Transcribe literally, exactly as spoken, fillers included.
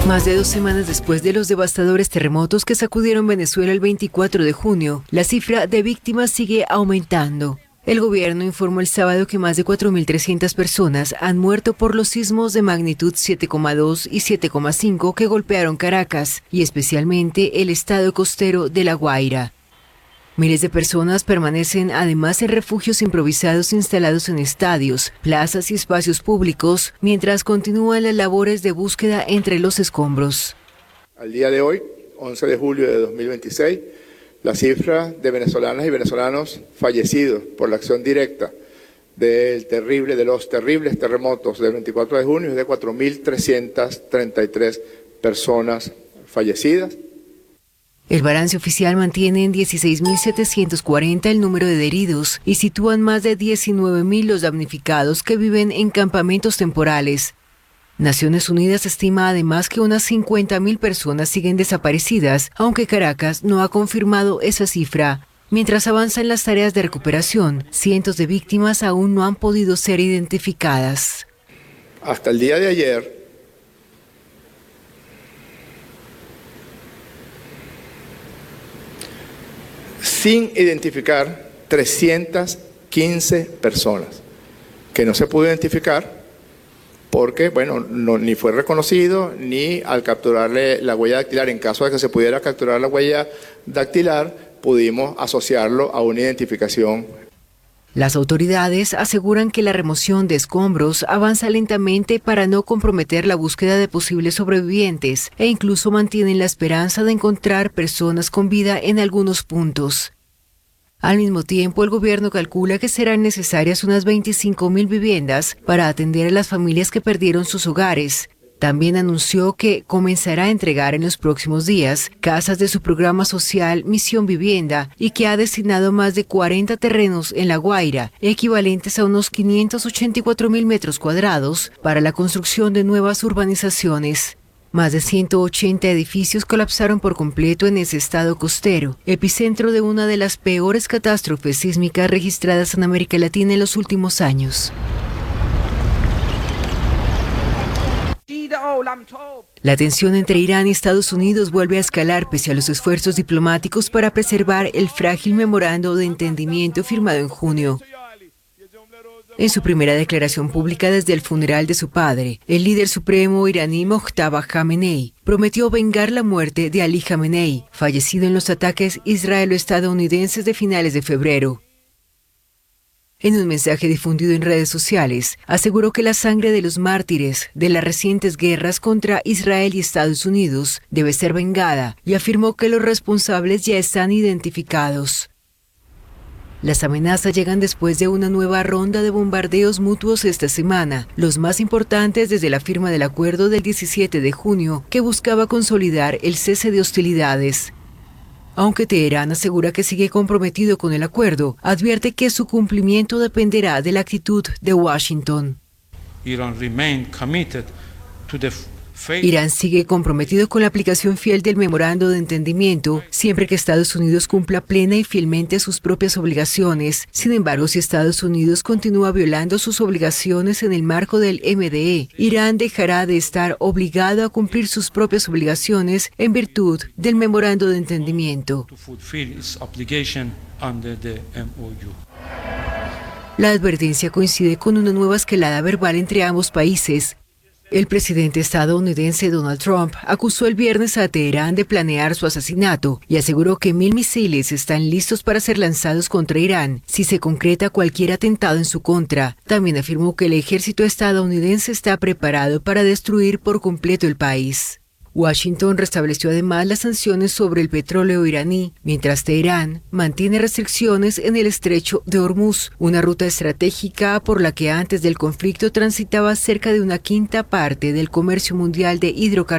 Más de dos semanas después de los devastadores terremotos que sacudieron Venezuela el veinticuatro de junio, la cifra de víctimas sigue aumentando. El gobierno informó el sábado que más de cuatro mil trescientas personas han muerto por los sismos de magnitud siete coma dos y siete coma cinco que golpearon Caracas y especialmente el estado costero de La Guaira. Miles de personas permanecen además en refugios improvisados instalados en estadios, plazas y espacios públicos, mientras continúan las labores de búsqueda entre los escombros. Al día de hoy, once de julio de dos mil veintiséis, la cifra de venezolanas y venezolanos fallecidos por la acción directa del terrible, de los terribles terremotos del veinticuatro de junio es de cuatro mil trescientas treinta y tres personas fallecidas. El balance oficial mantiene en dieciséis mil setecientos cuarenta el número de heridos y sitúan más de diecinueve mil los damnificados que viven en campamentos temporales. Naciones Unidas estima además que unas cincuenta mil personas siguen desaparecidas, aunque Caracas no ha confirmado esa cifra. Mientras avanzan las tareas de recuperación, cientos de víctimas aún no han podido ser identificadas. Hasta el día de ayer, sin identificar trescientas quince personas, que no se pudo identificar porque, bueno, no, ni fue reconocido, ni al capturarle la huella dactilar, en caso de que se pudiera capturar la huella dactilar, pudimos asociarlo a una identificación. Las autoridades aseguran que la remoción de escombros avanza lentamente para no comprometer la búsqueda de posibles sobrevivientes e incluso mantienen la esperanza de encontrar personas con vida en algunos puntos. Al mismo tiempo, el gobierno calcula que serán necesarias unas veinticinco mil viviendas para atender a las familias que perdieron sus hogares. También anunció que comenzará a entregar en los próximos días casas de su programa social Misión Vivienda y que ha destinado más de cuarenta terrenos en La Guaira, equivalentes a unos quinientos ochenta y cuatro mil metros cuadrados, para la construcción de nuevas urbanizaciones. Más de ciento ochenta edificios colapsaron por completo en ese estado costero, epicentro de una de las peores catástrofes sísmicas registradas en América Latina en los últimos años. La tensión entre Irán y Estados Unidos vuelve a escalar pese a los esfuerzos diplomáticos para preservar el frágil memorando de entendimiento firmado en junio. En su primera declaración pública desde el funeral de su padre, el líder supremo iraní Mojtaba Khamenei prometió vengar la muerte de Ali Khamenei, fallecido en los ataques israelo-estadounidenses de finales de febrero. En un mensaje difundido en redes sociales, aseguró que la sangre de los mártires de las recientes guerras contra Israel y Estados Unidos debe ser vengada y afirmó que los responsables ya están identificados. Las amenazas llegan después de una nueva ronda de bombardeos mutuos esta semana, los más importantes desde la firma del acuerdo del diecisiete de junio que buscaba consolidar el cese de hostilidades. Aunque Teherán asegura que sigue comprometido con el acuerdo, advierte que su cumplimiento dependerá de la actitud de Washington. Iran remain committed to the Irán sigue comprometido con la aplicación fiel del memorando de entendimiento, siempre que Estados Unidos cumpla plena y fielmente sus propias obligaciones. Sin embargo, si Estados Unidos continúa violando sus obligaciones en el marco del M D E, Irán dejará de estar obligado a cumplir sus propias obligaciones en virtud del memorando de entendimiento. La advertencia coincide con una nueva escalada verbal entre ambos países. El presidente estadounidense Donald Trump acusó el viernes a Teherán de planear su asesinato y aseguró que mil misiles están listos para ser lanzados contra Irán si se concreta cualquier atentado en su contra. También afirmó que el ejército estadounidense está preparado para destruir por completo el país. Washington restableció además las sanciones sobre el petróleo iraní, mientras Teherán mantiene restricciones en el estrecho de Hormuz, una ruta estratégica por la que antes del conflicto transitaba cerca de una quinta parte del comercio mundial de hidrocarburos.